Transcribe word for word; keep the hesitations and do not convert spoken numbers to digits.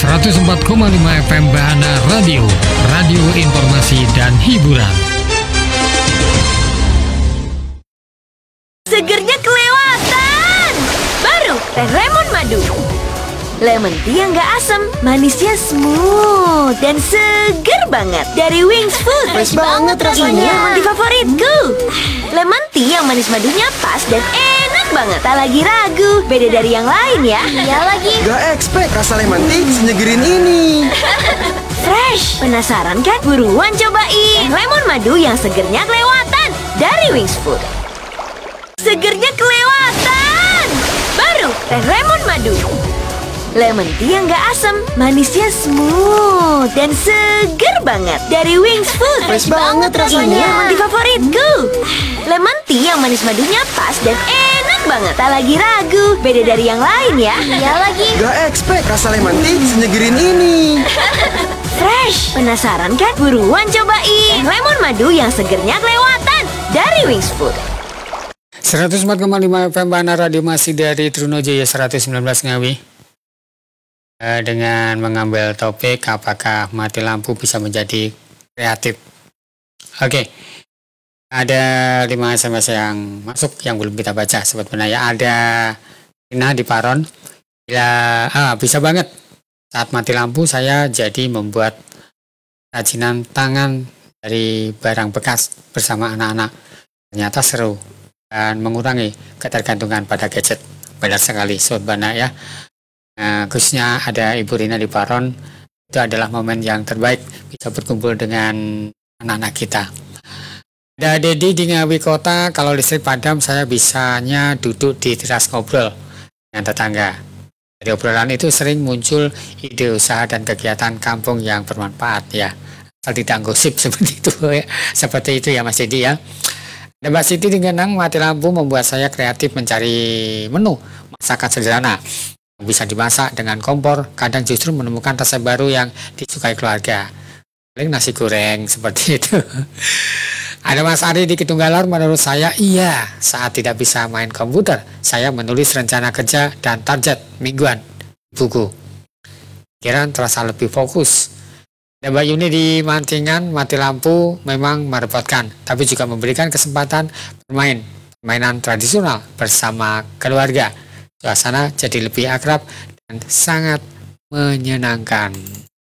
seratus empat koma lima F M Bahana Radio, radio informasi dan hiburan. Segernya kelewatan. Baru Teh Lemon Madu. Lemon tea yang gak asam, manisnya smooth dan seger banget. Dari Wings Food. Fresh banget rasanya. Ini lemon tea favoritku. Lemon tea yang manis madunya pas dan enak banget. Tak lagi ragu, beda dari yang lain ya. Iya lagi. Gak expect rasa lemon tea senyegerin ini. Fresh. Penasaran kan? Buruan cobain lemon madu yang segernya kelewatan dari Wings Food. Segernya kelewatan. Baru Teh Lemon Madu. Lemon tea yang gak asam, manisnya smooth dan seger banget. Dari Wings Food. Fresh banget rasanya. Ini lemon tea favoritku. Lemon tea yang manis madunya pas dan enak banget. Tak lagi ragu, beda dari yang lain ya. Iya lagi. Gak expect rasa lemon tea senyegerin ini. Fresh. Penasaran kan? Buruan cobain lemon madu yang segernya kelewatan dari Wings Food. seratus empat koma lima F M Bahana Radio masih dari Trunojaya seratus sembilan belas Ngawi. Eh, dengan mengambil topik apakah mati lampu bisa menjadi kreatif. Oke. Ada lima S M S yang masuk yang belum kita baca sebetulnya. Ada Ina di Paron. Bila ah, bisa banget. Saat mati lampu saya jadi membuat kerajinan tangan dari barang bekas bersama anak-anak. Ternyata seru dan mengurangi ketergantungan pada gadget. Benar sekali Sobat Bahana ya. Nah, khususnya ada Ibu Rina di Paron, itu adalah momen yang terbaik bisa berkumpul dengan anak-anak kita. Ada Dedi di Ngawi Kota, kalau listrik padam saya bisanya duduk di teras ngobrol dengan tetangga. Dari obrolan itu sering muncul ide usaha dan kegiatan kampung yang bermanfaat ya. Asal tidak gosip seperti itu ya. Seperti itu ya Mas Dedi ya. Dan Mbak Siti di Genang, mati lampu membuat saya kreatif mencari menu masakan sederhana. Bisa dimasak dengan kompor, kadang justru menemukan rasa baru yang disukai keluarga. Paling nasi goreng seperti itu. Ada Mas Ari di Ketunggalar, menurut saya iya, saat tidak bisa main komputer, saya menulis rencana kerja dan target mingguan buku. Pikiran terasa lebih fokus. Ada Mbak Yuni di Mantingan, mati lampu memang merepotkan, tapi juga memberikan kesempatan bermain permainan tradisional bersama keluarga. Suasana jadi lebih akrab dan sangat menyenangkan.